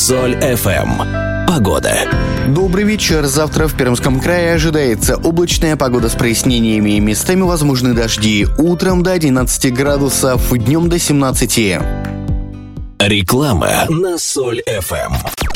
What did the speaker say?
Соль FM. Погода. Добрый вечер. Завтра в Пермском крае ожидается облачная погода с прояснениями. Местами возможны дожди. Утром до 11 градусов, днем до 17. Реклама на Соль FM.